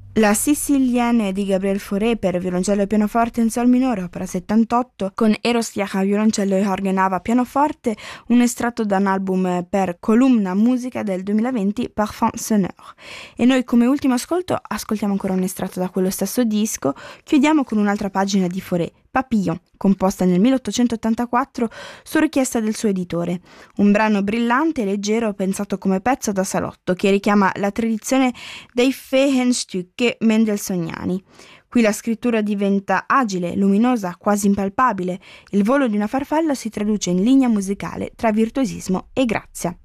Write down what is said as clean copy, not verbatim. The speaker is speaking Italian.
La Sicilienne di Gabriel Fauré per violoncello e pianoforte in sol minore, opera 78, con Eros Jaha violoncello e Jorge Nava pianoforte, un estratto da un album per Columna Musica del 2020, Parfum Sonore. E noi come ultimo ascolto ascoltiamo ancora un estratto da quello stesso disco, chiudiamo con un'altra pagina di Fauré, Papillon, composta nel 1884 su richiesta del suo editore. Un brano brillante e leggero pensato come pezzo da salotto che richiama la tradizione dei Feenstücke mendelssohniani. Qui la scrittura diventa agile, luminosa, quasi impalpabile. Il volo di una farfalla si traduce in linea musicale tra virtuosismo e grazia.